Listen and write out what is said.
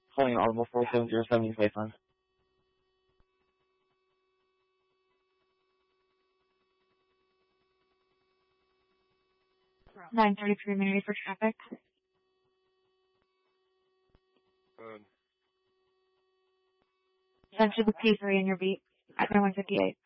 Calling Audible 4707 Python. 9:33 minutes for traffic. Good. Send to the P3 in your beat at 158.